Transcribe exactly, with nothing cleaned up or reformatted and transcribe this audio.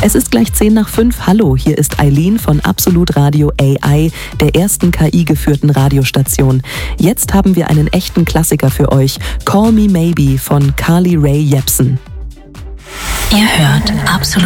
Es ist gleich zehn nach fünf. Hallo, hier ist Eileen von Absolut Radio A I, der ersten K I-geführten Radiostation. Jetzt haben wir einen echten Klassiker für euch. Call Me Maybe von Carly Rae Jepsen. Ihr hört Absolut